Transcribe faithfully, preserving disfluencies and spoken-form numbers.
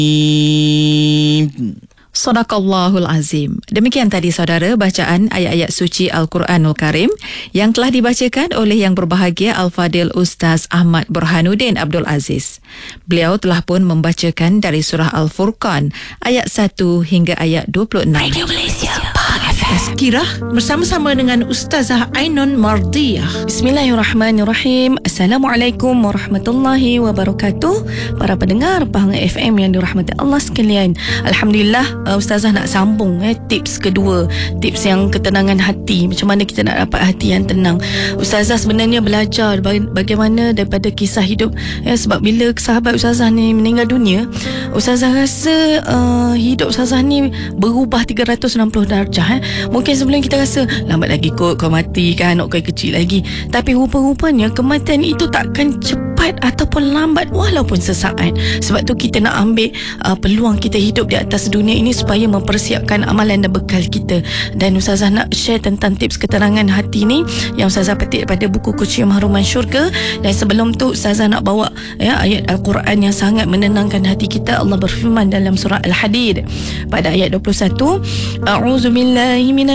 Sadaqallahul Azim. Demikian tadi saudara bacaan ayat-ayat suci Al-Quranul Karim yang telah dibacakan oleh yang berbahagia Al-Fadil Ustaz Ahmad Burhanuddin Abdul Aziz. Beliau telah pun membacakan dari surah Al-Furqan ayat satu hingga ayat dua puluh enam. Radio Malaysia Tazkirah bersama-sama dengan Ustazah Ainun Mardiyah. Bismillahirrahmanirrahim. Assalamualaikum warahmatullahi wabarakatuh. Para pendengar Pahang F M yang dirahmati Allah sekalian, Alhamdulillah, uh, Ustazah nak sambung eh, tips kedua, tips yang ketenangan hati. Macam mana kita nak dapat hati yang tenang. Ustazah sebenarnya belajar bagaimana daripada kisah hidup, eh, sebab bila sahabat Ustazah ni meninggal dunia, Ustazah rasa uh, hidup Ustazah ni berubah tiga ratus enam puluh darjah. eh. Mungkin sebelum kita rasa lambat lagi kot kau mati kan, anak kau kecil lagi, tapi rupa-rupanya kematian itu takkan cepat ataupun lambat walaupun sesaat. Sebab tu kita nak ambil uh, peluang kita hidup di atas dunia ini supaya mempersiapkan amalan dan bekal kita. Dan Ustazah nak share tentang tips keterangan hati ni yang Ustazah petik pada buku Kucium Haruman Syurga. Dan sebelum tu Ustazah nak bawa ya, ayat Al-Quran yang sangat menenangkan hati kita. Allah berfirman dalam surah Al-Hadid pada ayat dua puluh satu, A'udzubillahi